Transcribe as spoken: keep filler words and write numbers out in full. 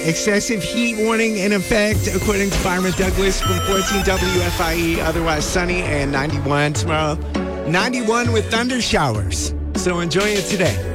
Excessive heat warning in effect, according to Fireman Douglas from fourteen W F I E. Otherwise sunny and ninety-one tomorrow. ninety-one with thunder showers. So enjoy it today.